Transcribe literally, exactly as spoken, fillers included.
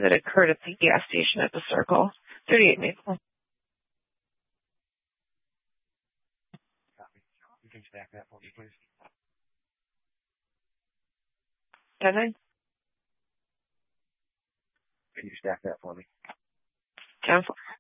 that occurred at the gas station at the Circle. thirty-eight Maple. Copy. You can stack that for me, please. ten nine. Can you stack that for me? ten four.